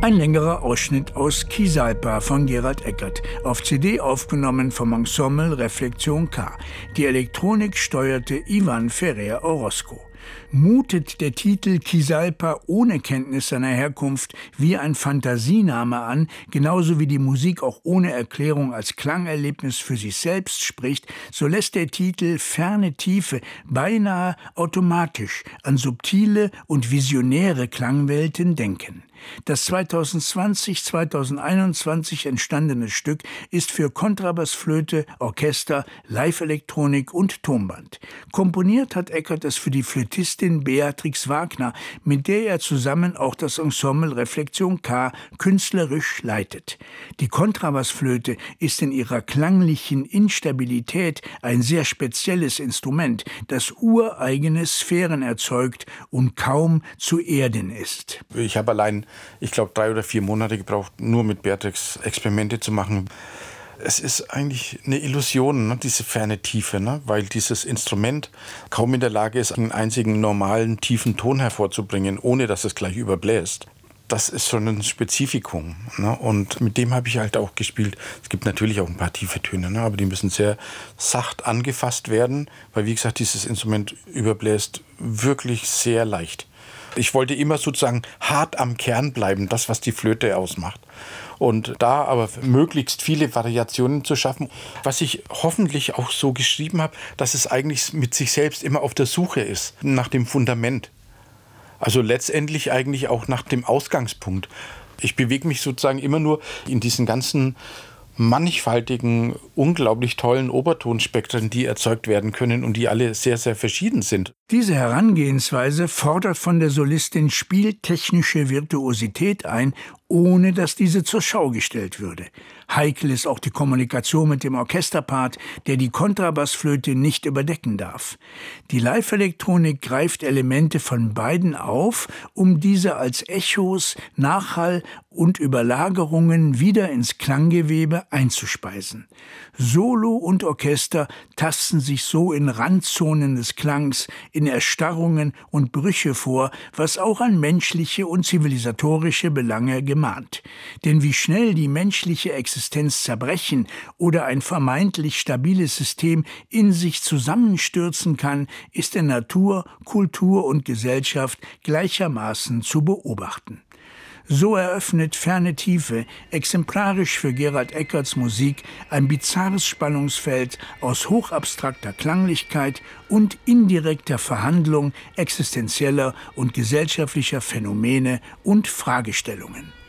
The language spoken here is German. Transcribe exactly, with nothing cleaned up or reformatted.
Ein längerer Ausschnitt aus Qisalpa von Gerald Eckert, auf C D aufgenommen vom Ensemble Reflexion K. Die Elektronik steuerte Ivan Ferrer Orozco. Mutet der Titel Qisalpa ohne Kenntnis seiner Herkunft wie ein Fantasiename an, genauso wie die Musik auch ohne Erklärung als Klangerlebnis für sich selbst spricht, so lässt der Titel Ferne Tiefe beinahe automatisch an subtile und visionäre Klangwelten denken. Das zweitausendzwanzig zweitausendeinundzwanzig entstandene Stück ist für Kontrabassflöte, Orchester, Live-Elektronik und Tonband. Komponiert hat Eckert es für die Flötistin Beatrix Wagner, mit der er zusammen auch das Ensemble Reflexion K künstlerisch leitet. Die Kontrabassflöte ist in ihrer klanglichen Instabilität ein sehr spezielles Instrument, das ureigene Sphären erzeugt und kaum zu erden ist. Ich habe allein Ich glaube, drei oder vier Monate gebraucht, nur mit Beatrix Experimente zu machen. Es ist eigentlich eine Illusion, ne, diese ferne Tiefe, ne, weil dieses Instrument kaum in der Lage ist, einen einzigen normalen, tiefen Ton hervorzubringen, ohne dass es gleich überbläst. Das ist schon ein Spezifikum, ne, und mit dem habe ich halt auch gespielt. Es gibt natürlich auch ein paar tiefe Töne, ne, aber die müssen sehr sacht angefasst werden, weil, wie gesagt, dieses Instrument überbläst wirklich sehr leicht. Ich wollte immer sozusagen hart am Kern bleiben, das, was die Flöte ausmacht. Und da aber möglichst viele Variationen zu schaffen, was ich hoffentlich auch so geschrieben habe, dass es eigentlich mit sich selbst immer auf der Suche ist, nach dem Fundament. Also letztendlich eigentlich auch nach dem Ausgangspunkt. Ich bewege mich sozusagen immer nur in diesen ganzen mannigfaltigen, unglaublich tollen Obertonspektren, die erzeugt werden können und die alle sehr, sehr verschieden sind. Diese Herangehensweise fordert von der Solistin spieltechnische Virtuosität ein, ohne dass diese zur Schau gestellt würde. Heikel ist auch die Kommunikation mit dem Orchesterpart, der die Kontrabassflöte nicht überdecken darf. Die Live-Elektronik greift Elemente von beiden auf, um diese als Echos, Nachhall und Überlagerungen wieder ins Klanggewebe einzuspeisen. Solo und Orchester tasten sich so in Randzonen des Klangs, in Erstarrungen und Brüche vor, was auch an menschliche und zivilisatorische Belange gemahnt. Denn wie schnell die menschliche Existenz zerbrechen oder ein vermeintlich stabiles System in sich zusammenstürzen kann, ist in Natur, Kultur und Gesellschaft gleichermaßen zu beobachten. So eröffnet Ferne Tiefe, exemplarisch für Gerald Eckerts Musik, ein bizarres Spannungsfeld aus hochabstrakter Klanglichkeit und indirekter Verhandlung existenzieller und gesellschaftlicher Phänomene und Fragestellungen.